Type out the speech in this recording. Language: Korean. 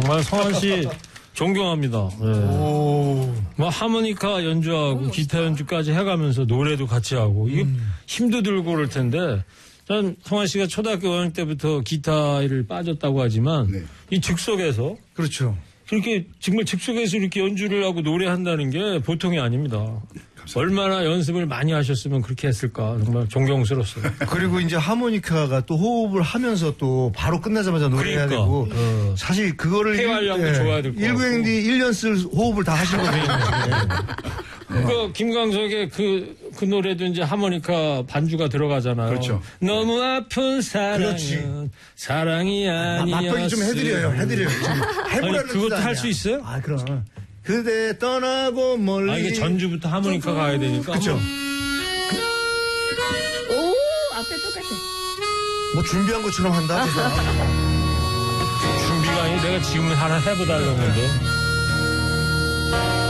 정말 성환 씨 존경합니다. 네. 뭐 하모니카 연주하고 기타 연주까지 해가면서 노래도 같이 하고 이게 힘도 들고 그럴 텐데 전 성환 씨가 초등학교 5학년 때부터 기타를 빠졌다고 하지만 네. 이 즉석에서 그렇죠. 그렇게 정말 즉석에서 이렇게 연주를 하고 노래한다는 게 보통이 아닙니다. 얼마나 연습을 많이 하셨으면 그렇게 했을까 정말 존경스럽어요. 그리고 이제 하모니카가 또 호흡을 하면서 또 바로 끝나자마자 노래해야 되고 사실 그거를 폐활량도 좋아야 될 것 같고 1구행디 1년 쓸 호흡을 다 하신 거거든요. 그 김광석의 그 노래도 이제 하모니카 반주가 들어가잖아요. 그렇죠. 너무 아픈 사랑은 그렇지. 사랑이 아니었어. 맛보기 좀 해드려요. 해보라는 아니, 그것도 할 수 있어요? 아 그럼. 그대 떠나고 멀리. 아 이게 전주부터 하모니카 가야 되니까. 그렇죠. 오, 앞에 똑같아. 뭐 준비한 것처럼 한다. 준비가 아니 내가 지금 하나 해보달라는 건데.